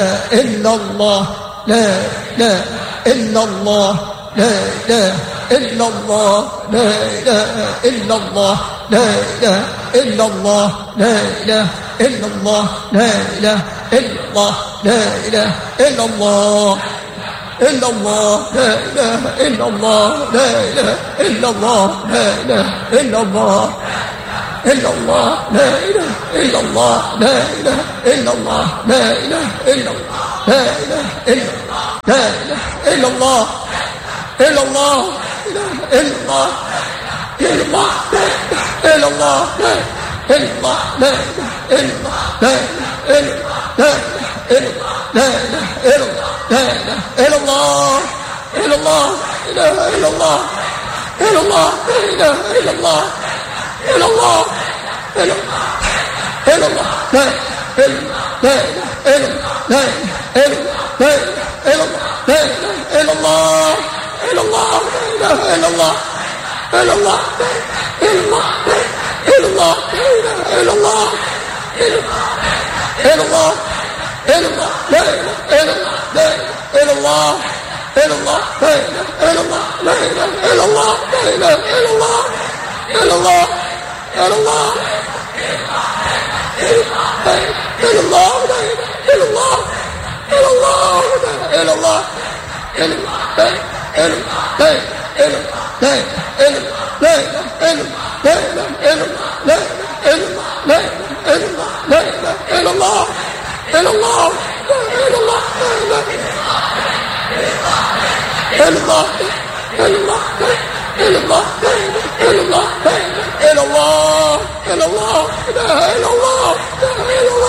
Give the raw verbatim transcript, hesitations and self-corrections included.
إلا الله لا لا إلا الله لا لا إلا الله لا إله إلا الله لا إله إلا الله لا إله إلا الله لا إله إلا الله لا إله إلا الله إلا الله لا إله إلا الله لا إله إلا الله لا إله إلا الله إلا الله لا إله إلا الله لا إله إلا الله لا إله إلا الله لا إله إلا الله لا إله إلا الله إلا الله إلا الله إلا الله إلا الله إلا الله لا إله إلا الله إلا الله لا إله إلا الله إلا الله لا إله إلا الله إلا الله إلا الله إلا الله لا لا لا لا إلا لا إلا الله إلا الله لا إله إلا الله إلا الله إلا الله إلا الله إلا الله إلا الله إلا الله لا إله إلا الله إلا الله لا إله إلا الله لا إله إلا الله لا إله إلا الله إلا الله إلا الله إلا الله لا إله إلا الله إلا الله لا إله إلا الله إلا الله إلا الله إلا الله إلا الله إلا الله إلا الله إلا الله إلا الله إلا الله إلا الله لا إله إلا الله لا إله إلا الله